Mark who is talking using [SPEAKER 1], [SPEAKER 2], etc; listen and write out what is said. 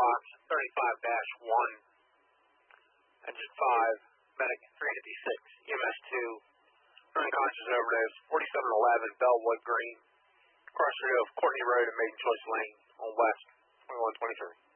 [SPEAKER 1] Fox 35-1, Engine 5, Medic 356, EMS 2, unconscious overdose, 4711 Bellwood Green, cross street of Courtney Road and Maiden Choice Lane on West 2123.